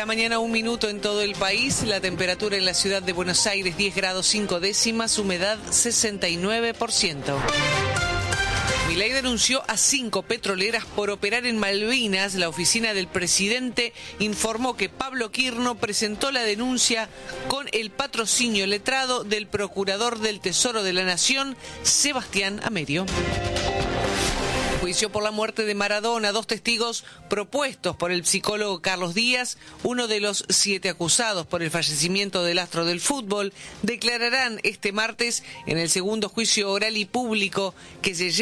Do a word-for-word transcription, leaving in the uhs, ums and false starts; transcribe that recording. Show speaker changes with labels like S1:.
S1: la mañana, un minuto en todo el país. La temperatura en la ciudad de Buenos Aires, diez grados cinco décimas, humedad sesenta y nueve por ciento. Milei denunció a cinco petroleras por operar en Malvinas. La oficina del presidente informó que Pablo Quirno presentó la denuncia con el patrocinio letrado del procurador del Tesoro de la Nación, Sebastián Amerio. Juicio por la muerte de Maradona. Dos testigos propuestos por el psicólogo Carlos Díaz, uno de los siete acusados por el fallecimiento del astro del fútbol, declararán este martes en el segundo juicio oral y público que se lleva